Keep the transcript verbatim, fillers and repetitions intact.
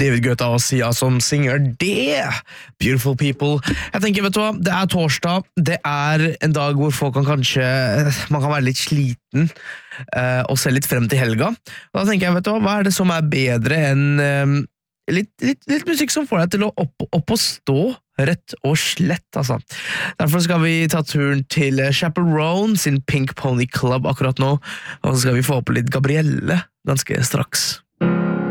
David Guetta og Sia som synger det. Beautiful people. Jeg tenker, vet du hva, det er torsdag, det er en dag hvor folk kan kanskje, man kan være litt sliten uh, og se litt frem til helga. Og da tenker jeg, vet du hva, hva er det som er bedre enn um, litt, litt, litt musikk som får deg til å opp, opp og stå, rett og slett, altså. Derfor skal vi ta turen til Chaperone sin Pink Pony Club akkurat nå, og så skal vi få opp litt Gabrielle ganske straks.